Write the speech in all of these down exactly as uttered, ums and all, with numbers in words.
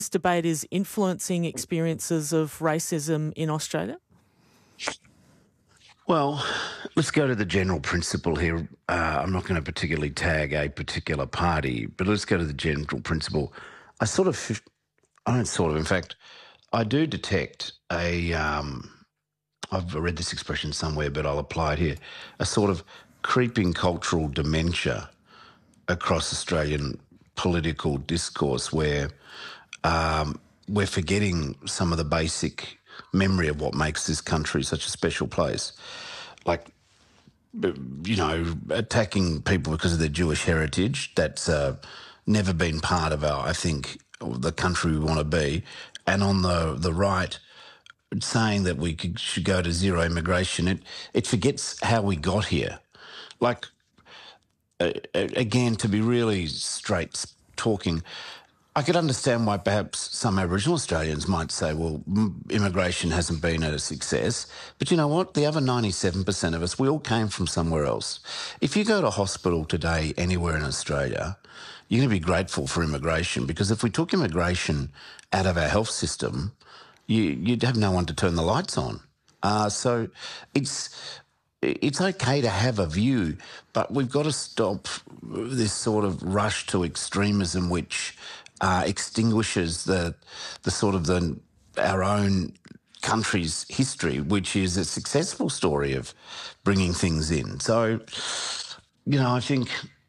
this debate is influencing experiences of racism in Australia? Well, let's go to the general principle here. Uh, I'm not going to particularly tag a particular party, but let's go to the general principle. I sort of, I don't sort of, in fact, I do detect a, um, I've read this expression somewhere, but I'll apply it here, a sort of creeping cultural dementia across Australian political discourse where um, we're forgetting some of the basic memory of what makes this country such a special place. Like, you know, attacking people because of their Jewish heritage, that's uh, never been part of our, I think, the country we want to be. And on the, the right, saying that we could, should go to zero immigration, it, it forgets how we got here. Like, uh, again, to be really straight talking, I could understand why perhaps some Aboriginal Australians might say, well, immigration hasn't been a success. But you know what? The other ninety-seven percent of us, we all came from somewhere else. If you go to hospital today anywhere in Australia, you're going to be grateful for immigration, because if we took immigration out of our health system, you, you'd have no one to turn the lights on. Uh, so it's... It's okay to have a view, but we've got to stop this sort of rush to extremism which uh, extinguishes the the sort of the our own country's history, which is a successful story of bringing things in. So, you know, I think,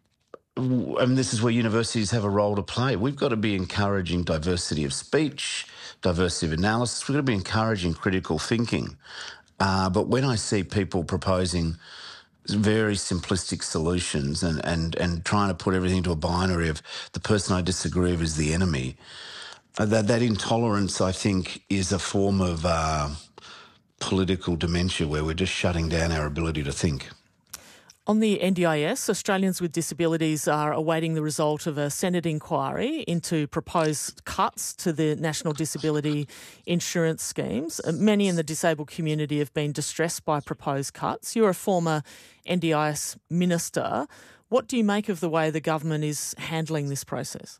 and this is where universities have a role to play. We've got to be encouraging diversity of speech, diversity of analysis. We've got to be encouraging critical thinking. Uh, but when I see people proposing very simplistic solutions and, and, and trying to put everything into a binary of the person I disagree with is the enemy, uh, that, that intolerance, I think, is a form of uh, political dementia where we're just shutting down our ability to think. On the N D I S, Australians with disabilities are awaiting the result of a Senate inquiry into proposed cuts to the National Disability Insurance schemes. Many in the disabled community have been distressed by proposed cuts. You're a former N D I S minister. What do you make of the way the government is handling this process?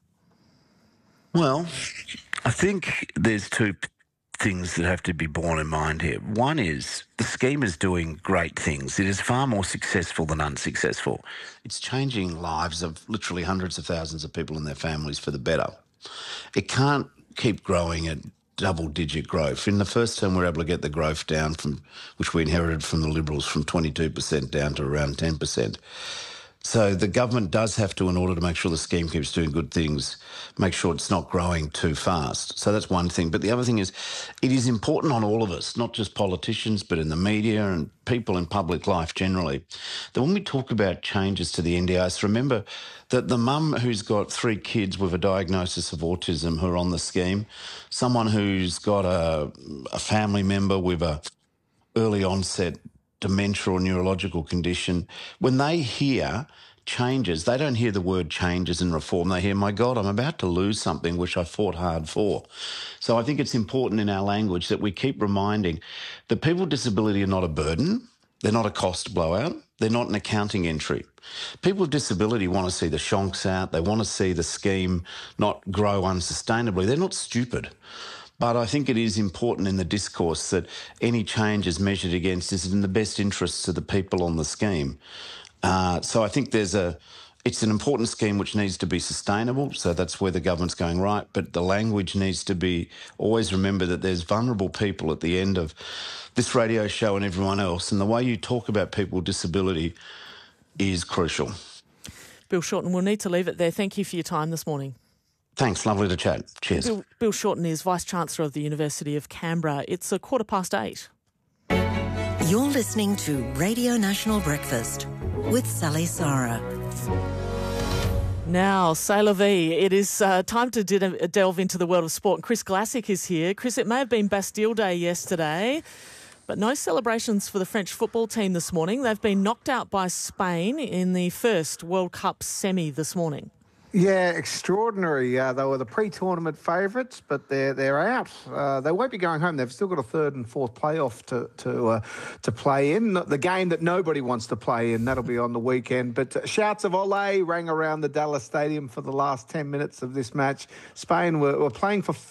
Well, I think there's two things that have to be borne in mind here. One is the scheme is doing great things. It is far more successful than unsuccessful. It's changing lives of literally hundreds of thousands of people and their families for the better. It can't keep growing at double-digit growth. In the first term, we were able to get the growth down from, which we inherited from the Liberals, from twenty-two percent down to around ten percent. So the government does have to, in order to make sure the scheme keeps doing good things, make sure it's not growing too fast. So that's one thing. But the other thing is, it is important on all of us, not just politicians, but in the media and people in public life generally, that when we talk about changes to the N D I S, remember that the mum who's got three kids with a diagnosis of autism who are on the scheme, someone who's got a, a family member with a early onset dementia or neurological condition, when they hear changes, they don't hear the word changes and reform. They hear, my God, I'm about to lose something which I fought hard for. So I think it's important in our language that we keep reminding that people with disability are not a burden. They're not a cost blowout. They're not an accounting entry. People with disability want to see the shonks out. They want to see the scheme not grow unsustainably. They're not stupid. But I think it is important in the discourse that any change is measured against is in the best interests of the people on the scheme. Uh, so I think there's a, it's an important scheme which needs to be sustainable. So that's where the government's going right. But the language needs to be, always remember that there's vulnerable people at the end of this radio show and everyone else. And the way you talk about people with disability is crucial. Bill Shorten, we'll need to leave it there. Thank you for your time this morning. Thanks, lovely to chat. Cheers. Bill, Bill Shorten is Vice-Chancellor of the University of Canberra. It's a quarter past eight. You're listening to Radio National Breakfast with Sally Sarah. Now, c'est la vie. It is uh, time to de- delve into the world of sport. And Chris Glassick is here. Chris, it may have been Bastille Day yesterday, but no celebrations for the French football team this morning. They've been knocked out by Spain in the first World Cup semi this morning. Yeah, extraordinary. Uh, they were the pre-tournament favourites, but they're they're out. Uh, they won't be going home. They've still got a third and fourth playoff to to uh, to play in. The game that nobody wants to play in. That'll be on the weekend. But uh, shouts of Ole rang around the Dallas Stadium for the last ten minutes of this match. Spain were, were playing for